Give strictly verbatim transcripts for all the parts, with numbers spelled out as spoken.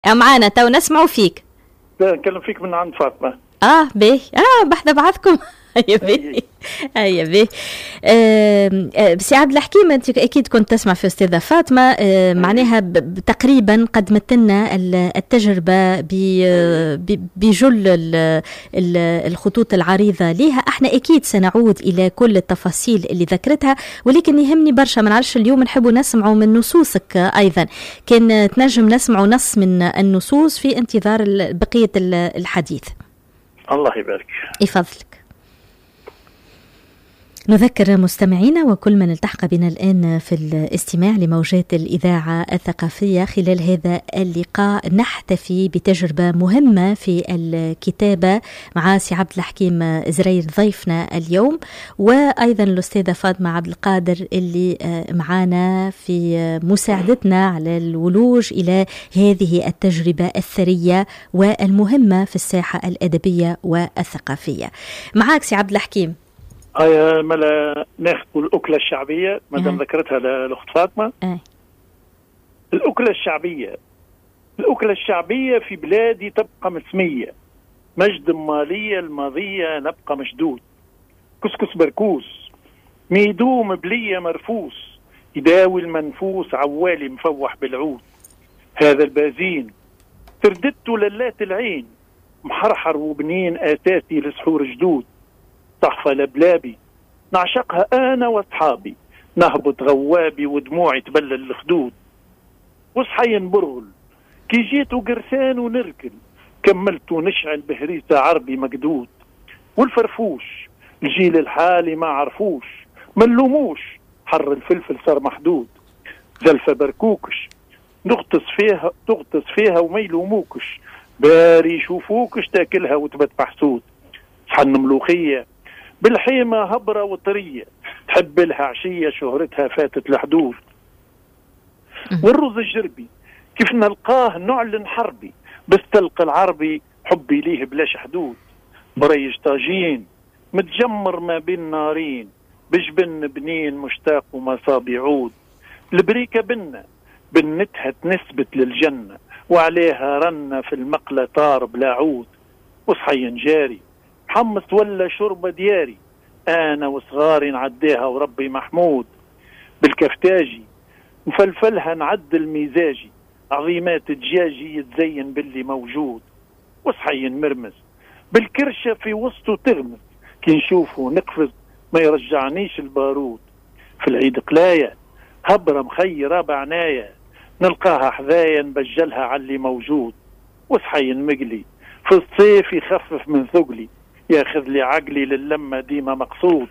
معانا تو نسمعوا فيك. نكلم فيك من عند فاطمة. اه باهي اه بحذا بعضكم. هيا باهي هيا باهي. سي عبد الحكيم، انت اكيد كنت تسمع في استاذه فاطمه، آه معناها تقريبا قدمت لنا التجربه بجل الخطوط العريضه لها. احنا اكيد سنعود الى كل التفاصيل اللي ذكرتها، ولكن يهمني برشا، ما نعرفش اليوم نحبوا نسمعوا من نصوصك ايضا، كان تنجم نسمعوا نص من النصوص في انتظار بقيه الحديث. الله يبارك. يفضلك. نذكر مستمعينا وكل من التحق بنا الآن في الاستماع لموجات الإذاعة الثقافية خلال هذا اللقاء نحتفي بتجربة مهمة في الكتابة مع سي عبد الحكيم زرير ضيفنا اليوم، وأيضا الأستاذة فاطمة عبد القادر اللي معنا في مساعدتنا على الولوج إلى هذه التجربة الثرية والمهمة في الساحة الأدبية والثقافية. معاك سي عبد الحكيم. هيا ملا ناخذ الأكلة الشعبية مادام ذكرتها للأخت فاطمة. أه. الأكلة الشعبية الأكلة الشعبية في بلادي تبقى مسمية، مجد مالية الماضية نبقى مشدود، كسكس بركوس ميدوم بلية مرفوس، يداوي المنفوس عوالي مفوح بالعود، هذا البازين ترددته للات العين، محرحر وبنين آساسي لسحور جدود، صحفة لبلابي نعشقها أنا وأصحابي، نهبط غوابي ودموعي تبلل الخدود، وصحي برغل كي جيتوا قرسان ونركل، كملتوا نشعل بهريسة عربي مقدود، والفرفوش الجيل الحالي ما عرفوش، ملوموش حر الفلفل صار محدود، زلفة بركوكش نغطس فيها تغطس فيها وما يلوموكش، باري يشوفوكش تاكلها وتبت محسود، صحن ملوخية بالحيمة هبرة وطرية، تحب لها عشية شهرتها فاتت الحدود، والرز الجربي كيف نلقاه نعلن حربي، بالسلق العربي حبي ليه بلاش حدود، بريج طاجين متجمر ما بين نارين، بجبن بنين مشتاق ومصابي عود، البريكة بنا بنتها تنسبت للجنة، وعليها رنة في المقلة طار بلا عود، وصحي جاري حمص ولا شربة دياري، أنا وصغاري نعديها وربي محمود، بالكفتاجي مفلفلها نعدل ميزاجي، عظيمات دجاجي يتزين باللي موجود، وصحي مرمز بالكرشة في وسطه تغمز، كي نشوفه نقفز ما يرجعنيش البارود، في العيد قلاية هبرة مخيرة بعناية، نلقاها حذايا نبجلها على اللي موجود، وصحي مقلي في الصيف يخفف من ثقلي، ياخذ لي عقلي للمة ديما مقصود،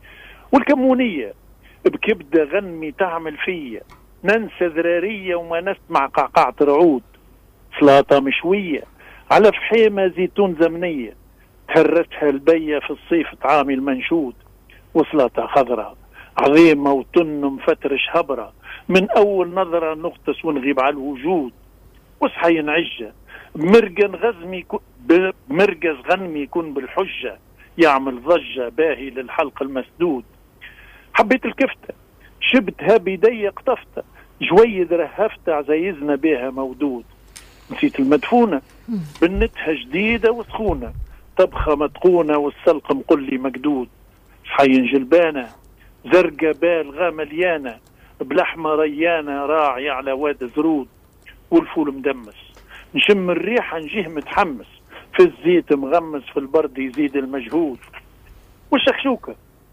والكمونية بكبدة غنمي تعمل فيا، ننسى ذرارية وما نسمع قعقعة رعود، سلاطة مشوية على فحيمة زيتون زمنية، تهرسها البية في الصيف طعامي المنشود، وسلاطة خضراء عظيمة وتن مفترش هبرة، من أول نظرة نغطس ونغيب على الوجود، وصحي نعجة بمرقن غزمي بمرقز غنمي يكون بالحجة، يعمل ضجة باهي للحلق المسدود، حبيت الكفتة شبتها بيدي قطفتها، جويد رهفتها عزيزنا بها مودود، نسيت المدفونة بنتها جديدة وسخونة، طبخة متقونة والسلق مقلي مقدود، صحي جلبانة زرقة بالغة مليانة، بلحمة ريانة راعي على واد زرود، والفول مدمس نشم الريحة نجيه متحمس، في الزيت مغمس في البرد يزيد المجهود، والشكشوكة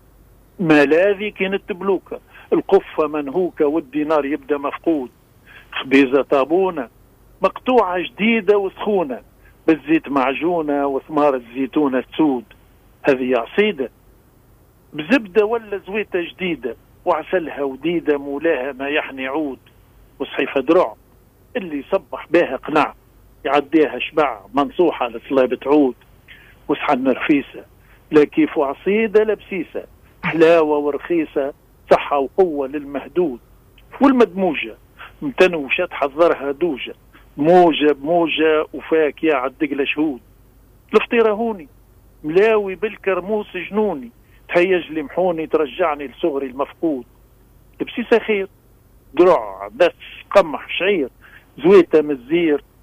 ملاذي كانت بلوكة، القفة منهوكة والدينار يبدأ مفقود، خبيزة طابونة مقطوعة جديدة وسخونة، بالزيت معجونة وثمار الزيتونة تسود، هذه عصيدة بزبدة ولا زويتة جديدة، وعسلها وديدة مولاها ما يحني عود، وصحيفة درع اللي يصبح بها قناع، يعديها شبع منصوحة لصلابة عود، وصحن رخيصة لا كيف عصيدة لبسيسة، حلاوة ورخيصة صحة وقوة للمهدود، والمدموجة متنوشة تحضرها دوجة، موجة بموجة وفاك يا عالدقلة شهود، الفطيرة هوني ملاوي بالكرموس جنوني، تهيج لي محوني ترجعني لصغري المفقود، لبسيسة خير درع دس قمح شعير، زويتة مزير